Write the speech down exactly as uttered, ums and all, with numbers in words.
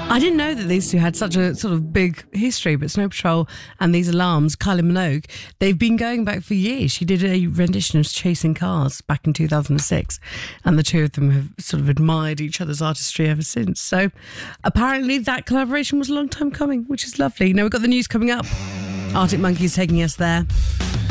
I didn't know that these two had such a sort of big history, but Snow Patrol and these alarms, Kylie Minogue, they've been going back for years. She did a rendition of Chasing Cars back in two thousand six, and the two of them have sort of admired each other's artistry ever since. So apparently that collaboration was a long time coming, which is lovely. Now we've got the news coming up. Arctic Monkeys taking us there.